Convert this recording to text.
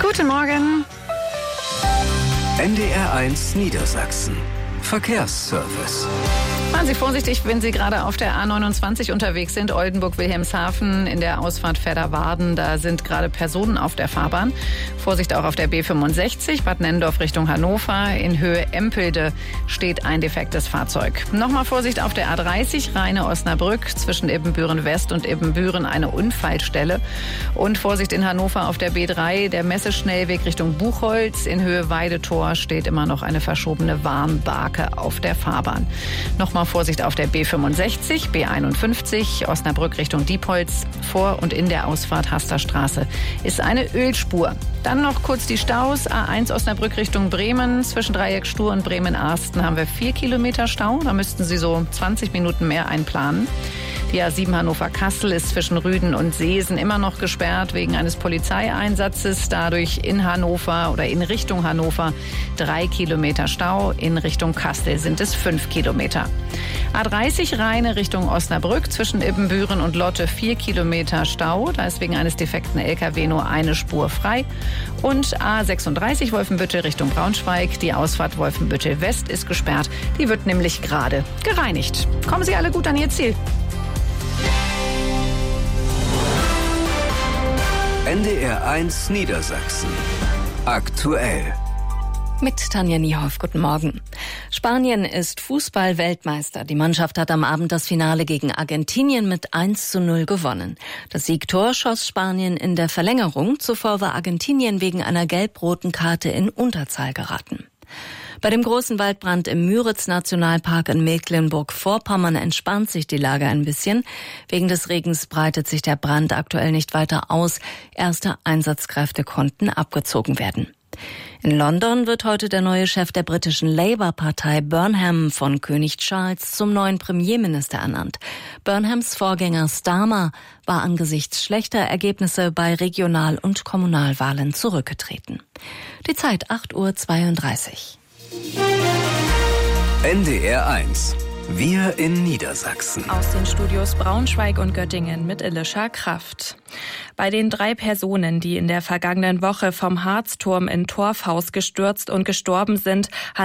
Guten Morgen. NDR1 Niedersachsen. Verkehrsservice. Fahren Sie vorsichtig, wenn Sie gerade auf der A29 unterwegs sind. Oldenburg-Wilhelmshaven in der Ausfahrt Ferderwarden. Da sind gerade Personen auf der Fahrbahn. Vorsicht auch auf der B65, Bad Nennendorf Richtung Hannover. In Höhe Empelde steht ein defektes Fahrzeug. Nochmal Vorsicht auf der A30, Rheine-Osnabrück. Zwischen Ibbenbüren West und Ibbenbüren eine Unfallstelle. Und Vorsicht in Hannover auf der B3, der Messeschnellweg Richtung Buchholz. In Höhe Weidetor steht immer noch eine verschobene Warnbarke auf der Fahrbahn. Nochmal Vorsicht auf der B65, B51, Osnabrück Richtung Diepholz. Vor und in der Ausfahrt Hasterstraße ist eine Ölspur. Dann noch kurz die Staus. A1 Osnabrück Richtung Bremen. Zwischen Dreieck Stur und Bremen-Arsten haben wir 4 Kilometer Stau. Da müssten Sie so 20 Minuten mehr einplanen. Die A7 Hannover-Kassel ist zwischen Rüden und Seesen immer noch gesperrt wegen eines Polizeieinsatzes. Dadurch in Hannover oder in Richtung Hannover 3 Kilometer Stau. In Richtung Kassel sind es 5 Kilometer. A30 Rheine Richtung Osnabrück. Zwischen Ibbenbüren und Lotte 4 Kilometer Stau. Da ist wegen eines defekten LKW nur eine Spur frei. Und A36 Wolfenbüttel Richtung Braunschweig. Die Ausfahrt Wolfenbüttel West ist gesperrt. Die wird nämlich gerade gereinigt. Kommen Sie alle gut an Ihr Ziel. NDR1 Niedersachsen. Aktuell. Mit Tanja Niehoff, guten Morgen. Spanien ist Fußball-Weltmeister. Die Mannschaft hat am Abend das Finale gegen Argentinien mit 1:0 gewonnen. Das Siegtor schoss Spanien in der Verlängerung. Zuvor war Argentinien wegen einer gelb-roten Karte in Unterzahl geraten. Bei dem großen Waldbrand im Müritz-Nationalpark in Mecklenburg-Vorpommern entspannt sich die Lage ein bisschen. Wegen des Regens breitet sich der Brand aktuell nicht weiter aus. Erste Einsatzkräfte konnten abgezogen werden. In London wird heute der neue Chef der britischen Labour-Partei Burnham von König Charles zum neuen Premierminister ernannt. Burnhams Vorgänger Starmer war angesichts schlechter Ergebnisse bei Regional- und Kommunalwahlen zurückgetreten. Die Zeit 8:32 Uhr. NDR1. Wir in Niedersachsen. Aus den Studios Braunschweig und Göttingen mit Elisha Kraft. Bei den 3 Personen, die in der vergangenen Woche vom Harzturm in Torfhaus gestürzt und gestorben sind,